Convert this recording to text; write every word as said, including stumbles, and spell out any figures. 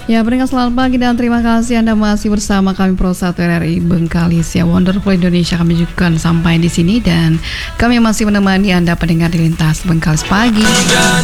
Ya, pendengar selamat pagi dan terima kasih Anda masih bersama kami Pro satu R R I Bengkalis ya. Wonderful Indonesia kami juga sampai di sini dan kami masih menemani Anda pendengar di Lintas Bengkalis Pagi.